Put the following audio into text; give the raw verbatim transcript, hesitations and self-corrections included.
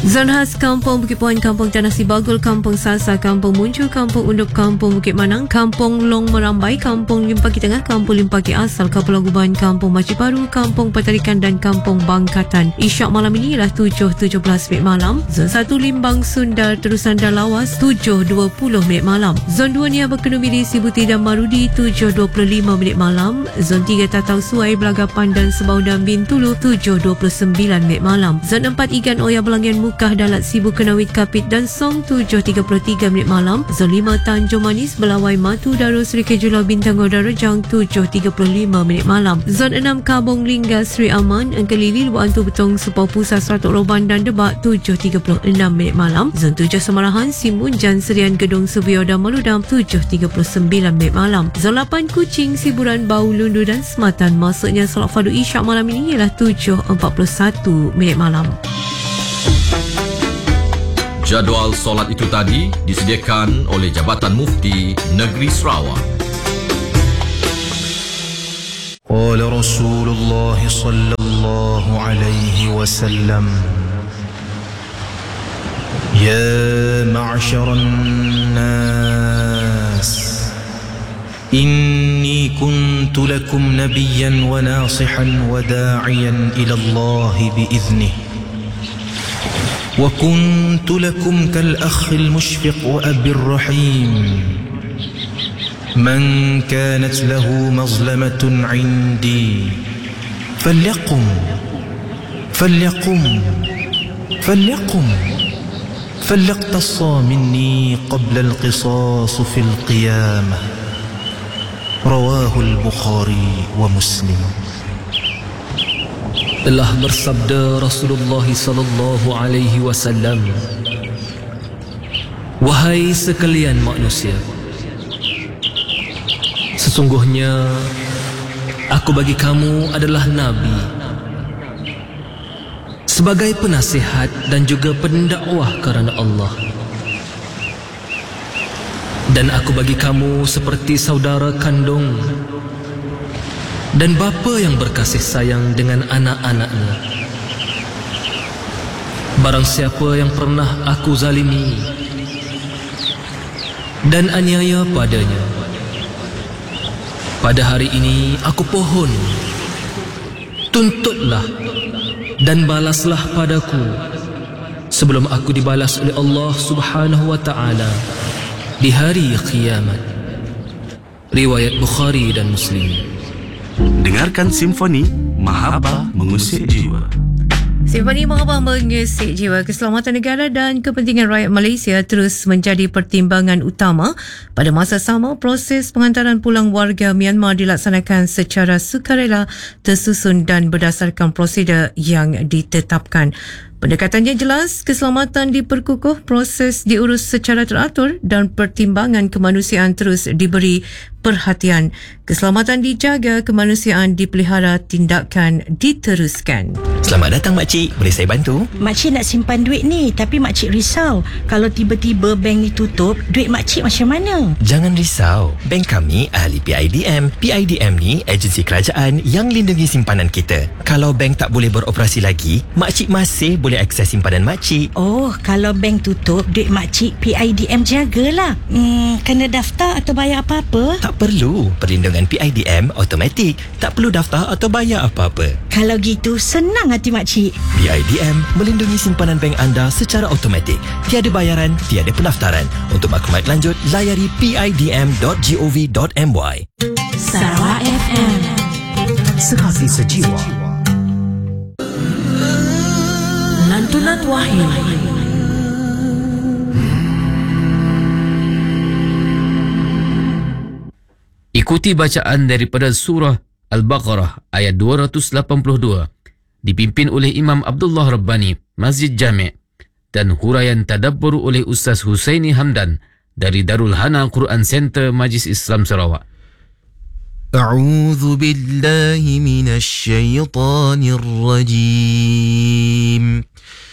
Zon khas Kampung Bukit Puan, Kampung Tanah Sibagul, Kampung Salsa, Kampung Muncul, Kampung Unduk, Kampung Bukit Manang, Kampung Long Merambai, Kampung Limpaki Tengah, Kampung Limpaki Asal, Kampung Guban, Kampung Masjid Baru, Kampung Petarikan dan Kampung Bangkatan. Isyak malam ini ialah tujuh tujuh belas minit malam. Zon satu Limbang Sundar Terusan dan Lawas tujuh dua puluh minit malam. Zon dua Nia Berkenumiri Sibuti dan Marudi tujuh dua puluh lima minit malam. Zon tiga Tatau Suai Belagapan dan Sebau dan Bintulu tujuh dua puluh sembilan minit malam. Zon empat Igan Oya Belangian Mukah Dalat Sibu Kenawit Kapit dan Song tujuh tiga puluh tiga minit malam. Zon lima Tanjung Manis Belawai Matu Daru Seri Kejulau Bintang Udara Jang tujuh tiga puluh lima minit malam. Zon enam Kabung Lingga Seri Aman Engkelili Luar Antu Betong Supau Pusat Seratuk Roban dan Debak tujuh tiga puluh enam minit malam. Zon tujuh Semarahan Simun Jan Serian Gedung Subio dan Maludam tujuh tiga puluh sembilan minit malam. Zon lapan Kuching Siburan Bau Lundu dan Sematan. Maksudnya solat fardu isyak malam ini ialah tujuh empat puluh satu minit malam. Jadual solat itu tadi disediakan oleh Jabatan Mufti Negeri Sarawak. Qala Rasulullah sallallahu alaihi wasallam, Ya ma'syaran nas, inni kuntu lakum nabiyyan wa nasihan wa da'iyan ila Allah bi'idhnih, وكنت لكم كالأخ المشفق وأبي الرحيم، من كانت له مظلمة عندي فليقم فليقم فليقم فليقتص مني قبل القصاص في القيامة. رواه البخاري ومسلم. Telah bersabda Rasulullah sallallahu alaihi wasallam, wahai sekalian manusia, sesungguhnya aku bagi kamu adalah nabi, sebagai penasihat dan juga pendakwah kerana Allah, dan aku bagi kamu seperti saudara kandung dan bapa yang berkasih sayang dengan anak-anaknya. Barang siapa yang pernah aku zalimi dan aniaya padanya, pada hari ini aku pohon, tuntutlah dan balaslah padaku sebelum aku dibalas oleh Allah Subhanahu wa taala di hari kiamat. Riwayat Bukhari dan Muslim. Dengarkan Simfoni Mahaba Mengusik Jiwa. Simfoni Mahaba Mengusik Jiwa. Keselamatan negara dan kepentingan rakyat Malaysia terus menjadi pertimbangan utama. Pada masa sama, proses penghantaran pulang warga Myanmar dilaksanakan secara sukarela, tersusun dan berdasarkan prosedur yang ditetapkan. Pendekatannya jelas, keselamatan diperkukuh, proses diurus secara teratur dan pertimbangan kemanusiaan terus diberi perhatian. Keselamatan dijaga, kemanusiaan dipelihara, tindakan diteruskan. Selamat datang makcik, boleh saya bantu? Makcik nak simpan duit ni, tapi makcik risau kalau tiba-tiba bank ni tutup, duit makcik macam mana? Jangan risau, bank kami ahli P I D M. P I D M ni agensi kerajaan yang lindungi simpanan kita. Kalau bank tak boleh beroperasi lagi, makcik masih boleh akses simpanan makcik. Oh, kalau bank tutup, duit makcik P I D M jagalah. Hmm, kena daftar atau bayar apa-apa? Tak perlu, perlindungan P I D M automatik. Tak perlu daftar atau bayar apa-apa. Kalau gitu, senang hati makcik. P I D M melindungi simpanan bank anda secara automatik. Tiada bayaran, tiada pendaftaran. Untuk maklumat lanjut, layari p i d m dot gov dot m y. Sarawak F M, Sehati sejiwa. Lantunan Wahyu. Ikuti bacaan daripada surah Al-Baqarah ayat dua ratus lapan puluh dua dipimpin oleh Imam Abdullah Rabbani, Masjid Jami' dan huraian tadabbur oleh Ustaz Husaini Hamdan dari Darul Hana Quran Center Majlis Islam Sarawak. A'udzu billahi minasy syaithanir rajim.